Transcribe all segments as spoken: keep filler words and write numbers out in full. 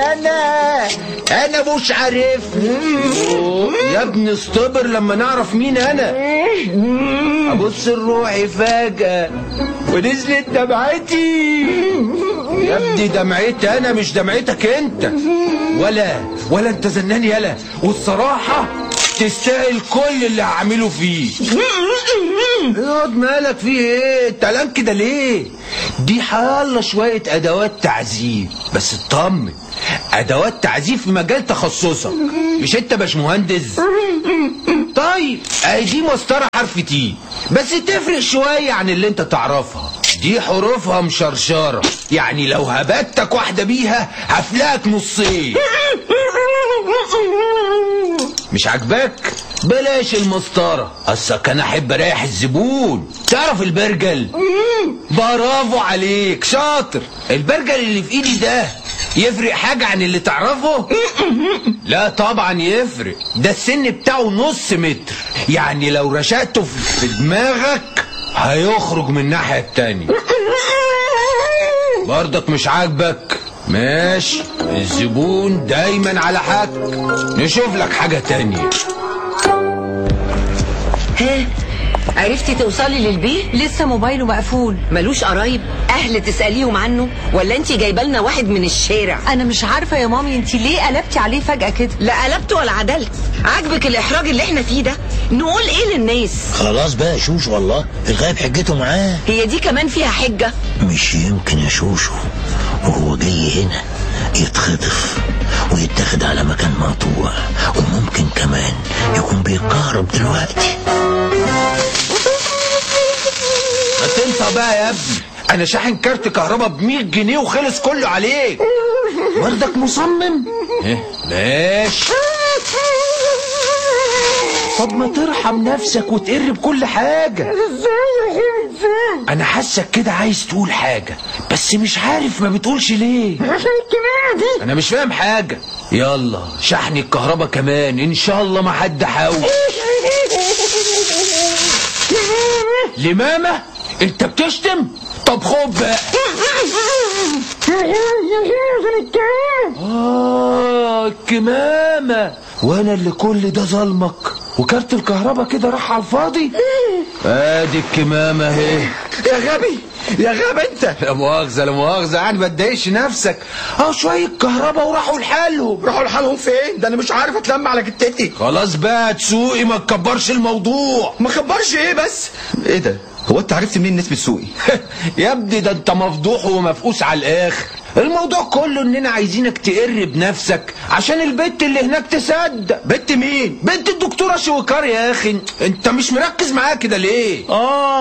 انا انا مش عارف يا ابني. اصطبر لما نعرف مين انا. ابص لروحي فجأة ونزلت دمعتي. يا ابني دمعتي انا مش دمعتك انت. ولا ولا انت زنان يالا، والصراحة تستاهل كل اللي هعمله فيه. اقعد، مالك فيه ايه؟ انت قلقان كده ليه؟ دي حاله شويه ادوات تعذيب، بس اطمن، ادوات تعذيب في مجال تخصصك. مش انت باشمهندس؟ طيب اهي دي مسطره حرف تي، بس تفرق شويه عن اللي انت تعرفها. دي حروفها مشرشره، يعني لو هبتك واحده بيها هفلقك نصين. مش عاجباك؟ بلاش المسطره، اصلك انا احب اريح الزبون. تعرف البرجل؟ برافو عليك، شاطر. البرجل اللي في ايدي ده يفرق حاجه عن اللي تعرفه؟ لا طبعا يفرق. ده السن بتاعه نص متر، يعني لو رشقته في دماغك هيخرج من الناحيه التانيه. برضك مش عاجبك؟ ماشي، الزبون دايما على حق. نشوف لك حاجة تانية. ها، عرفتي توصلي للبيه؟ لسه موبايله مقفول. ملوش قرايب اهل تسأليهم عنه، ولا انتي جايبه لنا واحد من الشارع؟ انا مش عارفه يا مامي، انتي ليه قلبتي عليه فجأة كده؟ لا قلبت ولا عدلت. عاجبك الاحراج اللي احنا فيه ده؟ نقول ايه للناس؟ خلاص بقى يا شوشو، والله الغايب حجته معاه. هي دي كمان فيها حجه؟ مش يمكن يا شوشو وهو جاي هنا يتخطف ويتاخد على مكان مقطوع، وممكن كمان يكون بيتكهرب دلوقتي. ما تنسى بقى يا ابني، انا شاحن كارت كهرباء بمية جنيه وخلص كله عليك. وردك مصمم؟ ايه ماشي. طب ما ترحم نفسك وتقر بكل حاجة. انا حاسك كده عايز تقول حاجة بس مش عارف ما بتقولش ليه. انا مش فاهم حاجة. يلا شحن الكهرباء كمان ان شاء الله ما حد حاول. لمامة انت بتشتم؟ طب خد بقى. اه الكمامة، وانا اللي كل ده ظلمك وكارت الكهرباء كده راح على الفاضي. ادي الكمامة اهي. يا غبي يا غبي انت. لا مؤاخذة لا مؤاخذة، يعني ما تضايقش نفسك. اه شوية كهرباء وراحوا لحالهم. راحوا لحالهم فين؟ ده انا مش عارف اتلم على جتتي. خلاص بقى تسوقي، ما تكبرش الموضوع. ما كبرش ايه بس؟ ايه ده؟ هو انت عرفت منين نسبة سوقي؟ يا ابني ده انت مفضوح ومفقوس على الاخر. الموضوع كله اننا عايزينك تقر بنفسك عشان البت اللي هناك تصدق. بنت مين؟ بنت الدكتورة شويكار يا اخي. انت مش مركز معايا كده ليه؟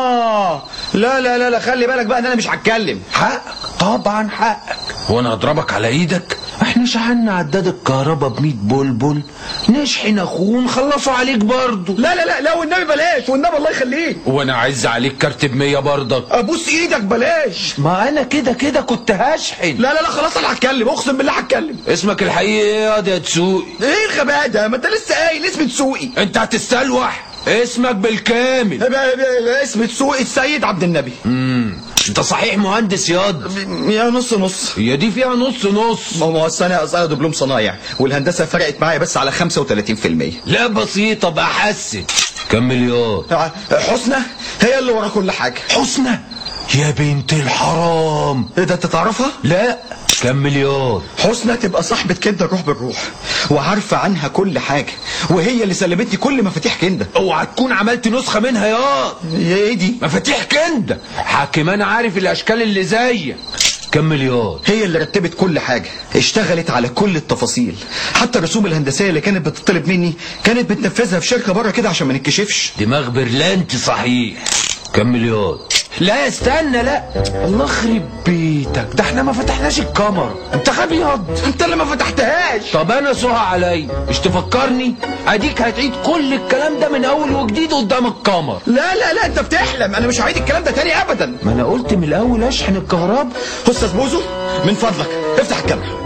اه لا لا لا لا خلي بالك بقى ان انا مش هتكلم. حقك طبعا حقك. وانا هضربك على ايدك؟ احنا شحنا عداد الكهرباء بمية بلبل، نشحن اخوه نخلصوا عليك برضه. لا لا لا لا والنبي بلاش، والنبي الله يخليك. وانا عايز عليك كارت بمية برضك. ابوس ايدك بلاش. ما انا كده كده كنت هشحن. لا لا لا خلاص انا هتكلم، اقسم بالله هتكلم. اسمك الحقيقي ايه يا يا تسوقي؟ ايه الغباء ده؟ ما انت لسه قايل اسم تسوقي. انت هتستلوح. اسمك بالكامل. اسم تسوقي السيد عبد النبي. امم انت صحيح مهندس ياض؟ يا نص نص. هي دي فيها نص نص. ما هو السنه اصلا دبلوم صنايع، والهندسه فرقت معايا بس على خمسة وتلاتين في المية. لا بسيطه بقى، حسن. كم مليار؟ حسنى هي اللي ورا كل حاجه. حسنى يا بنت الحرام. ايه ده انت تعرفها؟ لا. كم مليار؟ حسنى تبقى صاحبة كندا الروح بالروح، وعارفة عنها كل حاجة، وهي اللي سلمتني كل مفاتيح كندا. اوعى تكون عملت نسخة منها يا ايه دي؟ مفاتيح كندا حاكمان، عارف الاشكال اللي زيك. كم مليار؟ هي اللي رتبت كل حاجة، اشتغلت على كل التفاصيل، حتى الرسوم الهندسية اللي كانت بتطلب مني كانت بتنفذها في شركة بره كده عشان ما نتكشفش. دماغ برلانت صحيح. كم مليار؟ لا استنى، لا الله يخرب بيتك، ده احنا ما فتحناش الكاميرا. انت غبي ياض، انت اللي ما فتحتهاش. طب انا سوها عليا مش تفكرني، اديك هتعيد كل الكلام ده من اول وجديد قدام الكاميرا. لا لا لا انت بتحلم، انا مش هعيد الكلام ده تاني ابدا. ما انا قلت من الاول اشحن الكهرباء. استاذ بوزو من فضلك افتح الكاميرا.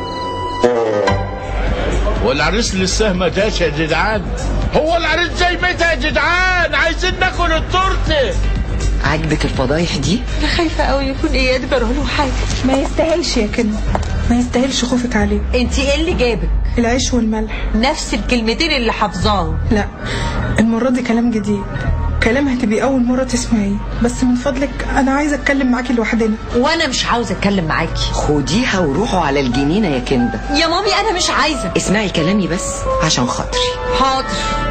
هو العريس لسه ما جاش يا جدعان؟ هو العريس جاي متى يا جدعان؟ عايزين ناكل التورته. عاجبك الفضايح دي؟ انا خايفه قوي يكون اياد جراله حاجه. ما يستاهلش يا كندا. ما يستاهلش خوفك عليه. انت ايه اللي جابك؟ العيش والملح. نفس الكلمتين اللي حافظاهم. لا، المرة دي كلام جديد، كلام هتبقي أول مرة تسمعيه، بس من فضلك أنا عايزة أتكلم معاكي لوحدنا. وأنا مش عاوزة أتكلم معاكي. خديها وروحوا على الجنينة يا كندا. يا مامي أنا مش عايزة. اسمعي كلامي بس عشان خاطري. حاضر.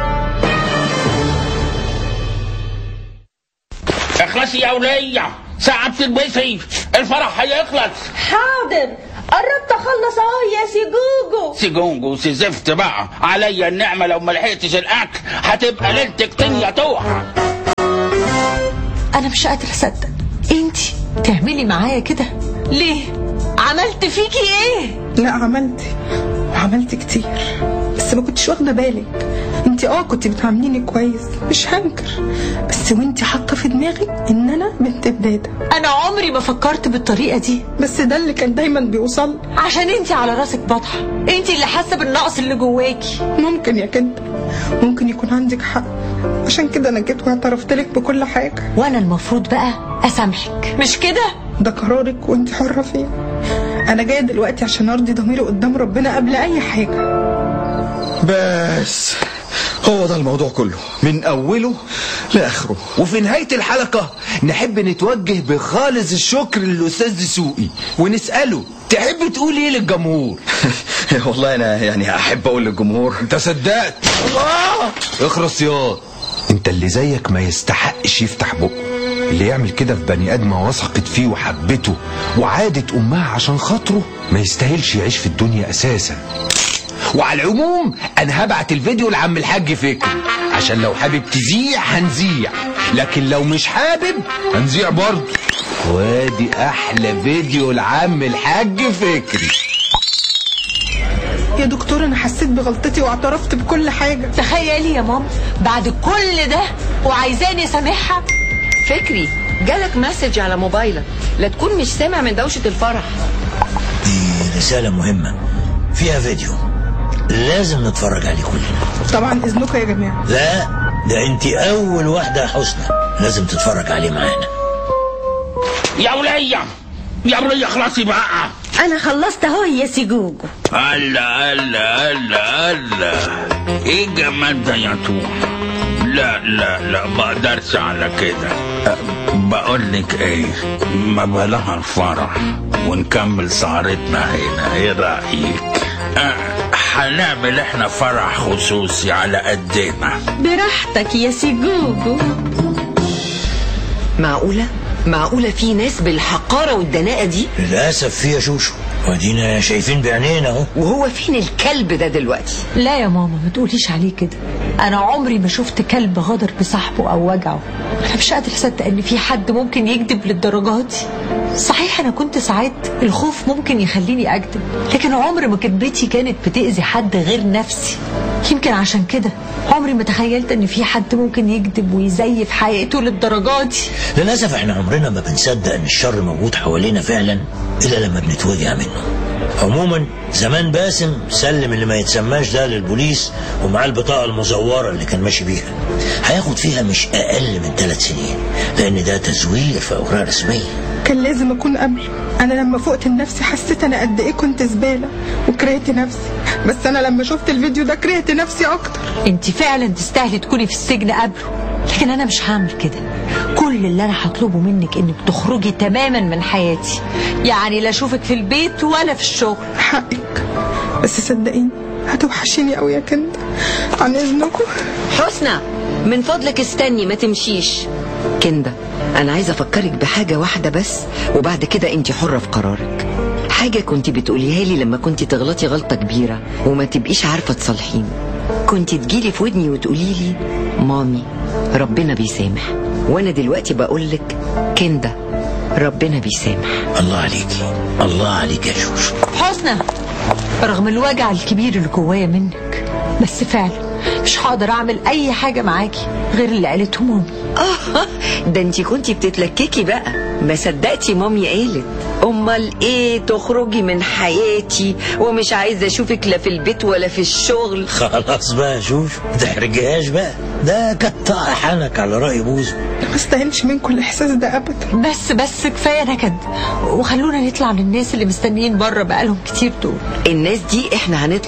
اخلصي يا ولية، ساعة بتلبسي الفرح هيخلص. حاضر، قربت اخلص اهو يا سيجوجو. سيجونجو سيزفت بقى عليا النعمة، لو ما لحقتش الاكل هتبقى ليلتك طينية توح. انا مش قادرة اصدق انتي تعملي معايا كده ليه؟ عملت فيكي ايه؟ لا عملتي وعملتي كتير، بس ما كنتش واخده بالك. انتي اه كنتي بتعامليني كويس مش هنكر، بس وانتي حاطه في دماغي ان انا بنت بداده. انا عمري ما فكرت بالطريقه دي، بس ده اللي كان دايما بيوصل. عشان انتي على راسك بطحه، انتي اللي حاسه بالنقص اللي جواكي. ممكن يا كنت، ممكن يكون عندك حق، عشان كده انا جيت واعترفت لك بكل حاجه. وانا المفروض بقى اسامحك مش كده؟ ده قرارك وانتي حره فيه. انا جايه دلوقتي عشان ارضي ضميري قدام ربنا قبل اي حاجه. بس هو ده الموضوع كله من اوله لاخره. وفي نهايه الحلقه نحب نتوجه بخالص الشكر للاستاذ دسوقي ونساله تحب تقول ايه للجمهور؟ والله انا يعني احب اقول للجمهور انت صدقت؟ الله اخرس ياض، انت اللي زيك ما يستحقش يفتح بقه. اللي يعمل كده في بني ادمه وثقت فيه وحبته وعادت امها عشان خاطره ما يستاهلش يعيش في الدنيا اساسا. وعلى العموم انا هبعت الفيديو لعم الحاج فكري، عشان لو حابب تذيع هنذيع، لكن لو مش حابب هنذيع برضه. وادي احلى فيديو لعم الحاج فكري. يا دكتور انا حسيت بغلطتي واعترفت بكل حاجه. تخيلي يا ماما بعد كل ده وعايزاني اسامحها. فكري جالك مسج على موبايلك، لا تكون مش سامع من دوشه الفرح. دي رساله مهمه فيها فيديو لازم نتفرج عليه كلنا. طبعا اذنكم يا جماعه. لا ده انت اول واحده يا حسنى لازم تتفرج عليه معانا. يا ولية يا ولية خلاصي بقى. انا خلصت اهو يا سيجوجو. هلا هلا هلا هلا، ايه الجمال ده يا توح؟ لا لا لا ما اقدرش على كده. بقول لك ايه، ما بلاها الفرح ونكمل سهرتنا هنا، ايه رايك؟ أه هنعمل احنا فرح خصوصي على قدنا. براحتك يا سيجوجو. معقولة؟ معقولة في ناس بالحقارة والدناءة دي؟ للأسف فيها شوشو، ودينا شايفين بعينينا اهو. وهو فين الكلب ده دلوقتي؟ لا يا ماما ما تقوليش عليه كده، انا عمري ما شفت كلب غدر بصاحبه او وجعه. انا مش قادر اصدق ان في حد ممكن يكذب للدرجات دي. صحيح انا كنت ساعات الخوف ممكن يخليني اكذب، لكن عمر ما كذبتي كانت بتأذي حد غير نفسي. يمكن عشان كده عمري ما تخيلت ان في حد ممكن يكذب ويزيف حقيقته للدرجات دي. للأسف احنا عمرنا ما بنصدق ان الشر موجود حوالينا فعلا الا لما بنتوجع منه. عموما زمان باسم سلم اللي ما يتسماش ده للبوليس ومعاه البطاقة المزورة اللي كان ماشي بيها. هياخد فيها مش اقل من ثلاث سنين لان ده تزوير في اوراق رسمية. كان لازم اكون قبله. انا لما فقت لنفسي حسيت انا قد ايه كنت زبالة وكرهت نفسي، بس انا لما شفت الفيديو ده كرهت نفسي اكتر. انت فعلا تستاهلي تكوني في السجن قبله، لكن انا مش هعمل كده. كل اللي انا هطلبه منك انك تخرجي تماما من حياتي، يعني لا اشوفك في البيت ولا في الشغل. حقك، بس صدقيني هتوحشيني قوي يا كندا. عن اذنكم. حسنى من فضلك استني ما تمشيش. كندا انا عايزه افكرك بحاجه واحده بس، وبعد كده انت حره في قرارك. حاجه كنت بتقوليها لي لما كنت تغلطي غلطه كبيره وما تبقيش عارفه تصلحيني. كنت تجيلي في ودني وتقولي لي مامي ربنا بيسامح، وانا دلوقتي بقولك كندا ربنا بيسامح. الله عليكي، الله عليك يا شوشو. حسنى رغم الوجع الكبير اللي جوايا منك، بس فعلا مش هقدر اعمل اي حاجه معاكي غير اللي قالته مامي. اه ده انتي كنتي بتتلككي بقى، ما صدقتي مامي قالت. امال ايه تخرجي من حياتي ومش عايزه اشوفك لا في البيت ولا في الشغل؟ خلاص بقى شوف ما تحرجهاش بقى، ده قطع حنك على راي بوزو. ما استاهلش منكم الاحساس ده ابدا. بس بس كفايه نكد، وخلونا نطلع للناس اللي مستنيين بره بقالهم كتير دول. الناس دي احنا هنطلع